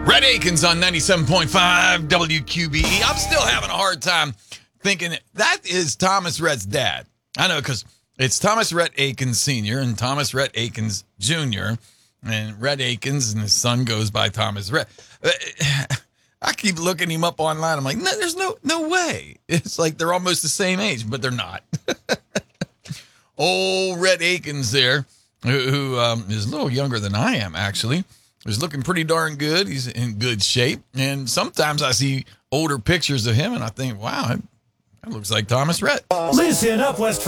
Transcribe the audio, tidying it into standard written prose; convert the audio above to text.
Rhett Akins on 97.5 WQBE. I'm still having a hard time thinking that is Thomas Rhett's dad. I know, because it's Thomas Rhett Akins Sr. and Thomas Rhett Akins Jr. And Rhett Akins and his son goes by Thomas Rhett. I keep looking him up online. I'm like, no, there's no way. It's like they're almost the same age, but they're not. Old Rhett Akins there, who is a little younger than I am, actually. He's looking pretty darn good. He's in good shape. And sometimes I see older pictures of him, and I think, wow, that looks like Thomas Rhett. Listen up, West